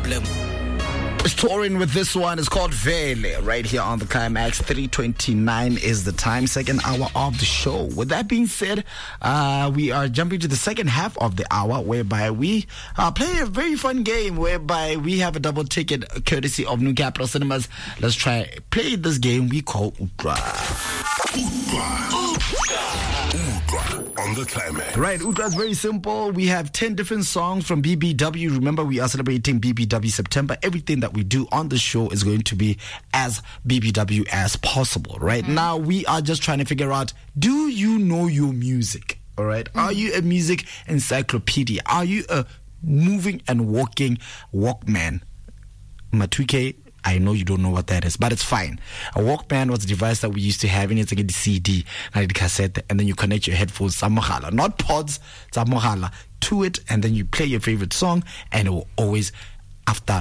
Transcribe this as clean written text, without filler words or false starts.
problem. It's touring with this one. It's called Vele, right here on the Climax. 3:29 is the time, second hour of the show. With that being said, we are jumping to the second half of the hour, whereby we play a very fun game, whereby we have a double ticket courtesy of New Capital Cinemas. Let's try play this game we call Udra. On the Climax. Right, Udra is very simple. We have 10 different songs from BBW. Remember, we are celebrating BBW September. Everything that we do on the show is going to be as BBW as possible. Right now, we are just trying to figure out, do you know your music? All right. Are you a music encyclopedia? Are you a moving and walking Walkman? Matuke, I know you don't know what that is, but it's fine. A Walkman was a device that we used to have, and it's like a CD, like a cassette, and then you connect your headphones, not pods, to it, and then you play your favorite song, and it will always, after